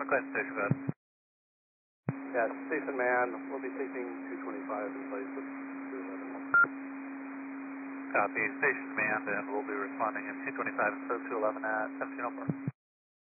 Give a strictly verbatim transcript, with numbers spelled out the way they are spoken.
McLean Station, go ahead. Yeah, Station Man, we'll be taking two twenty-five in place of two eleven. Copy, Station Command, and we'll be responding in two twenty-five and so two eleven at seventeen oh four.